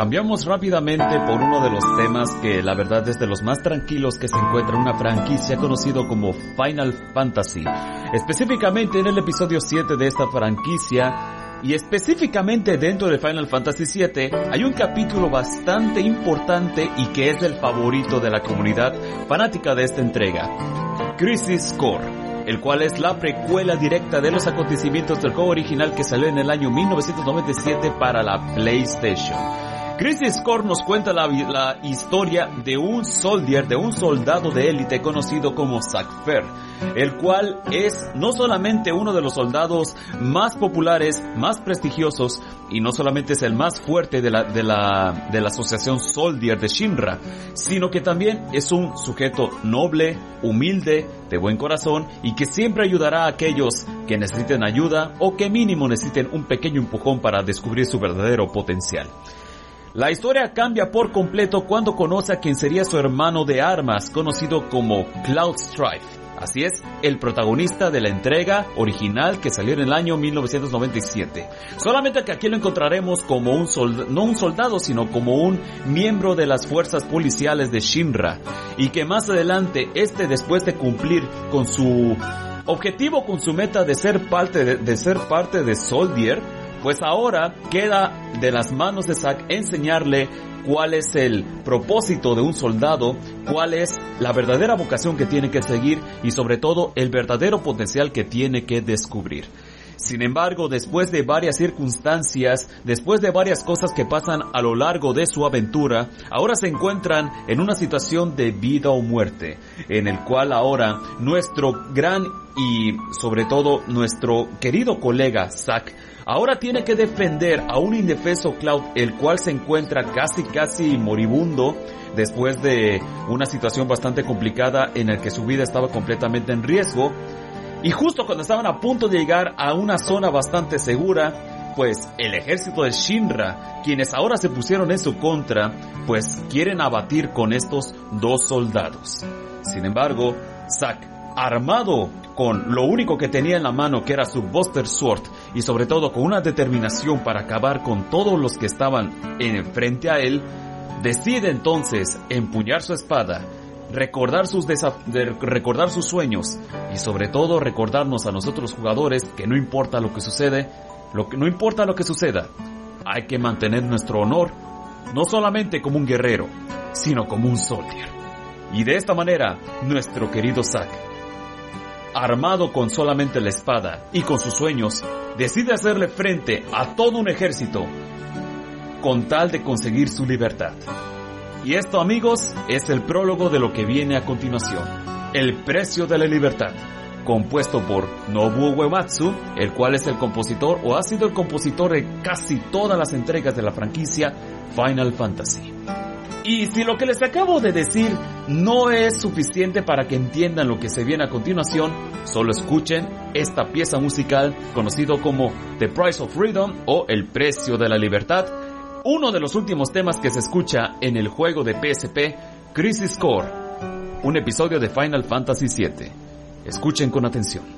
cambiamos rápidamente por uno de los temas que la verdad es de los más tranquilos que se encuentra en una franquicia conocido como Final Fantasy. Específicamente en el episodio 7 de esta franquicia, y específicamente dentro de Final Fantasy VII, hay un capítulo bastante importante y que es el favorito de la comunidad fanática de esta entrega, Crisis Core, el cual es la precuela directa de los acontecimientos del juego original que salió en el año 1997 para la PlayStation. Crisis Core nos cuenta la historia de un soldier, de un soldado de élite conocido como Zack Fair, el cual es no solamente uno de los soldados más populares, más prestigiosos, y no solamente es el más fuerte de la asociación Soldier de Shinra, sino que también es un sujeto noble, humilde, de buen corazón, y que siempre ayudará a aquellos que necesiten ayuda o que mínimo necesiten un pequeño empujón para descubrir su verdadero potencial. La historia cambia por completo cuando conoce a quien sería su hermano de armas, conocido como Cloud Strife. Así es, el protagonista de la entrega original que salió en el año 1997. Solamente que aquí lo encontraremos como no un soldado, sino como un miembro de las fuerzas policiales de Shinra. Y que más adelante, después de cumplir con su objetivo, con su meta de ser parte de Soldier, pues ahora queda de las manos de Zack enseñarle cuál es el propósito de un soldado, cuál es la verdadera vocación que tiene que seguir y sobre todo el verdadero potencial que tiene que descubrir. Sin embargo, después de varias circunstancias, después de varias cosas que pasan a lo largo de su aventura, ahora se encuentran en una situación de vida o muerte, en el cual ahora nuestro gran y sobre todo nuestro querido colega Zack ahora tiene que defender a un indefenso Cloud, el cual se encuentra casi moribundo después de una situación bastante complicada en la que su vida estaba completamente en riesgo. Y justo cuando estaban a punto de llegar a una zona bastante segura, pues el ejército de Shinra, quienes ahora se pusieron en su contra, pues quieren abatir con estos dos soldados. Sin embargo, Zack, armado con lo único que tenía en la mano, que era su Buster Sword, y sobre todo con una determinación para acabar con todos los que estaban frente a él, decide entonces empuñar su espada, recordar sus sueños y sobre todo recordarnos a nosotros jugadores que no importa lo que suceda, hay que mantener nuestro honor, no solamente como un guerrero, sino como un soldier. Y de esta manera, nuestro querido Zack, armado con solamente la espada y con sus sueños, decide hacerle frente a todo un ejército con tal de conseguir su libertad. Y esto, amigos, es el prólogo de lo que viene a continuación. El precio de la libertad, compuesto por Nobuo Uematsu, el cual es el compositor o ha sido el compositor de casi todas las entregas de la franquicia Final Fantasy. Y si lo que les acabo de decir no es suficiente para que entiendan lo que se viene a continuación, solo escuchen esta pieza musical conocido como The Price of Freedom o El Precio de la Libertad, uno de los últimos temas que se escucha en el juego de PSP Crisis Core, un episodio de Final Fantasy VII. Escuchen con atención.